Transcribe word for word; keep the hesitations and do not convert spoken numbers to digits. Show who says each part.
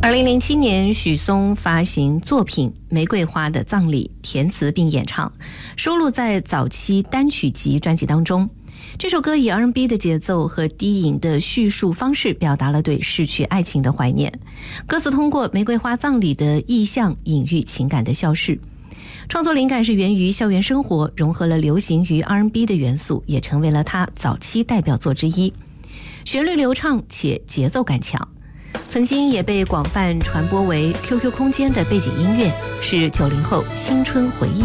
Speaker 1: 二零零七年，许嵩发行作品《玫瑰花的葬礼》，填词并演唱，收录在早期单曲集专辑当中。这首歌以 R and B 的节奏和低吟的叙述方式，表达了对逝去爱情的怀念。歌词通过玫瑰花葬礼的意象，隐喻情感的消逝。创作灵感是源于校园生活，融合了流行与 R and B 的元素，也成为了他早期代表作之一。旋律流畅且节奏感强，曾经也被广泛传播为 Q Q 空间的背景音乐，是九零后青春回忆。